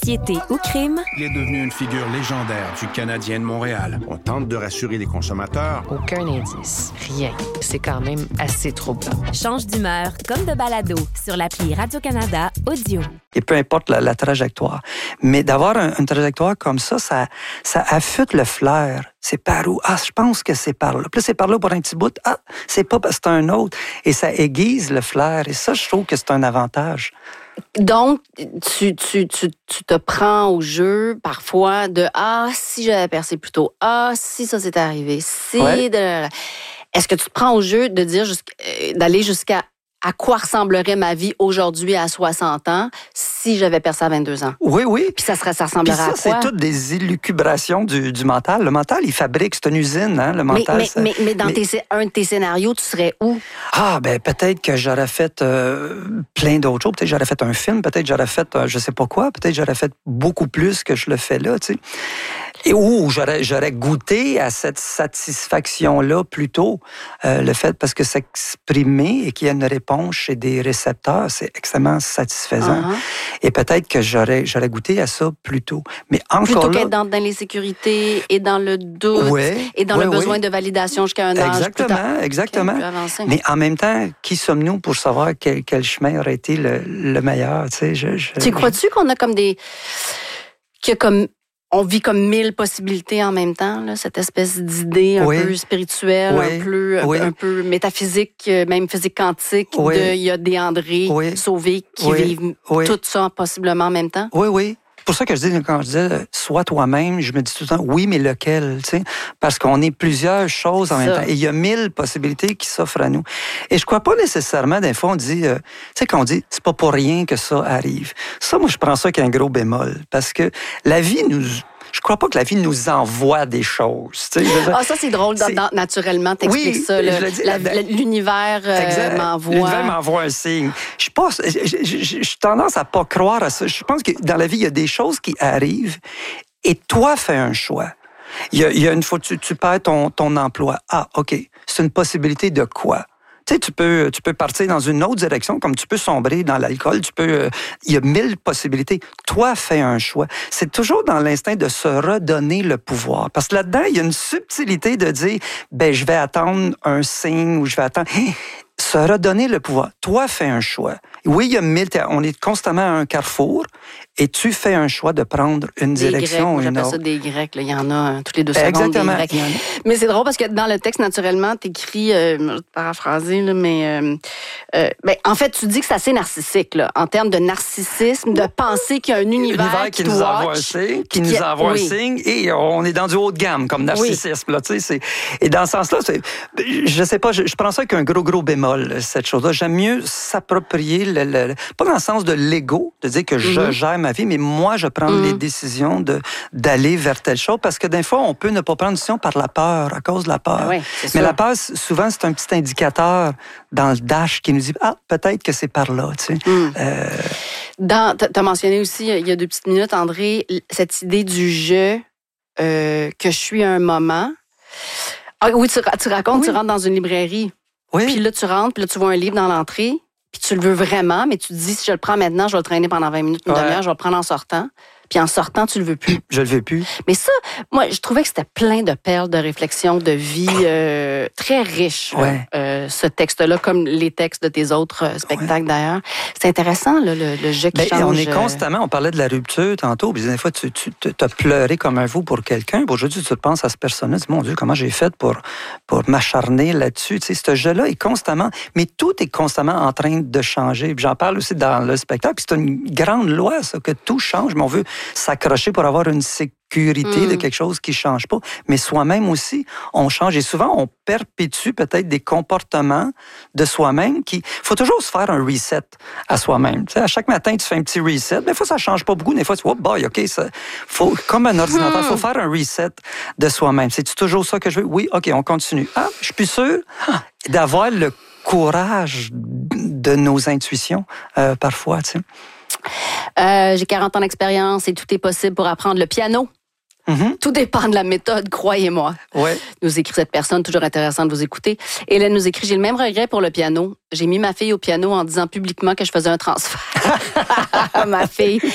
Piété ou crime? Il est devenu une figure légendaire du Canadien de Montréal. On tente de rassurer les consommateurs. Aucun indice, rien. C'est quand même assez troublant. Change d'humeur comme de balado sur l'appli Radio-Canada Audio. Et peu importe la trajectoire. Mais d'avoir une trajectoire comme ça affûte le flair. C'est par où? Ah, je pense que c'est par là. Puis là, c'est par là pour un petit bout. Ah, c'est pas parce que c'est un autre. Et ça aiguise le flair. Et ça, je trouve que c'est un avantage. Donc, tu te prends au jeu parfois de « Ah, si j'avais percé plus tôt. Ah, si ça s'est arrivé. Si... Ouais. » Est-ce que tu te prends au jeu de dire d'aller jusqu'à à quoi ressemblerait ma vie aujourd'hui à 60 ans si j'avais percé à 22 ans? Oui, oui. Puis ça ressemblerait à quoi? C'est toutes des élucubrations du mental. Le mental, il fabrique, c'est une usine, hein, le mental. Mais dans un de tes scénarios, tu serais où? Ah, ben peut-être que j'aurais fait plein d'autres choses. Peut-être que j'aurais fait un film, peut-être que j'aurais fait je sais pas quoi, peut-être que j'aurais fait beaucoup plus que je le fais là, tu sais. Et où j'aurais goûté à cette satisfaction-là plutôt, le fait, parce que s'exprimer et qu'il y a une réponse chez des récepteurs, c'est extrêmement satisfaisant. Uh-huh. Et peut-être que j'aurais goûté à ça plus tôt. Mais encore plutôt là, qu'être dans l'insécurité et dans le doute et dans le besoin de validation jusqu'à un âge exactement. Plus avancé. Mais en même temps, qui sommes-nous pour savoir quel chemin aurait été le meilleur? Tu sais, crois-tu qu'on a comme on vit comme 1000 possibilités en même temps, là, cette espèce d'idée un peu spirituelle, un peu métaphysique, même physique quantique. Il y a des André sauvés qui vivent tout ça possiblement en même temps. Oui. C'est pour ça que quand je disais « sois toi-même », je me dis tout le temps « oui, mais lequel ?» tu sais, parce qu'on est plusieurs choses en même temps. Et il y a 1000 possibilités qui s'offrent à nous. Et je crois pas nécessairement, des fois, on dit, tu sais, quand on dit « c'est pas pour rien que ça arrive ». Ça, moi, je prends ça qu'un gros bémol. Parce que la vie je crois pas que la vie nous envoie des choses. Tu sais, ça, c'est drôle. Naturellement, t'expliques ça. L'univers m'envoie... L'univers m'envoie un signe. J'ai tendance à pas croire à ça. Je pense que dans la vie, il y a des choses qui arrivent et toi, fais un choix. Il y a une fois, tu perds ton emploi. Ah, OK. C'est une possibilité de quoi? Tu sais, tu peux partir dans une autre direction, comme tu peux sombrer dans l'alcool, il y a 1000 possibilités. Toi, fais un choix. C'est toujours dans l'instinct de se redonner le pouvoir. Parce que là-dedans, il y a une subtilité de dire, je vais attendre un signe ou je vais attendre... Se redonner le pouvoir. Toi, fais un choix. Oui, il y a 1000... On est constamment à un carrefour et tu fais un choix de prendre une direction ou une autre. J'appelle ça des Grecs. Là. Il y en a toutes les 2 secondes. Exactement. Des Grecs. Mais c'est drôle parce que dans le texte, naturellement, t'écris, je vais te paraphraser, là, mais en fait, tu dis que c'est assez narcissique, là, en termes de narcissisme, de penser qu'il y a un univers qui nous envoie un signe, un signe, et on est dans du haut de gamme comme narcissisme. Là, et dans ce sens-là, je sais pas, je prends ça qu'un gros bémol. Cette chose-là. J'aime mieux s'approprier, pas dans le sens de l'ego, de dire que je gère ma vie, mais moi, je prends les décisions d'aller vers telle chose, parce que des fois, on peut ne pas prendre une décision par la peur, à cause de la peur. Mais la peur, souvent, c'est un petit indicateur dans le dash qui nous dit « Ah, peut-être que c'est par là. » tu sais. T'as mentionné aussi, il y a 2 petites minutes, André, cette idée du « je », que je suis à un moment. Ah, oui, tu racontes, tu rentres dans une librairie. Oui. Puis là, tu rentres, puis là, tu vois un livre dans l'entrée, puis tu le veux vraiment, mais tu te dis, si je le prends maintenant, je vais le traîner pendant 20 minutes, une demi-heure, je vais le prendre en sortant. Puis en sortant, tu le veux plus. Je le veux plus. Mais ça, moi, je trouvais que c'était plein de perles de réflexion, de vie très riche, ce texte-là, comme les textes de tes autres spectacles d'ailleurs. C'est intéressant, là, le jeu qui change. On est constamment, on parlait de la rupture tantôt, puis des fois, tu as pleuré comme un fou pour quelqu'un, puis aujourd'hui, tu te penses à cette personne-là, tu dis, mon Dieu, comment j'ai fait pour m'acharner là-dessus. Tu sais, ce jeu-là est constamment, mais tout est constamment en train de changer. Puis j'en parle aussi dans le spectacle, puis c'est une grande loi, ça, que tout change, mais on veut s'accrocher pour avoir une sécurité de quelque chose qui ne change pas. Mais soi-même aussi, on change. Et souvent, on perpétue peut-être des comportements de soi-même qui... Il faut toujours se faire un reset à soi-même. Tu sais, à chaque matin, tu fais un petit reset. Des fois, ça ne change pas beaucoup. Des fois, tu vois, OK, comme un ordinateur, il faut faire un reset de soi-même. C'est-tu toujours ça que je veux? Oui, OK, on continue. Ah, je suis plus sûr d'avoir le courage de nos intuitions parfois, tu sais. J'ai 40 ans d'expérience et tout est possible pour apprendre le piano. Tout dépend de la méthode, croyez-moi. Nous écrit cette personne, toujours intéressant de vous écouter. Hélène nous écrit, j'ai le même regret pour le piano. J'ai mis ma fille au piano en disant publiquement que je faisais un transfert. Ma fille.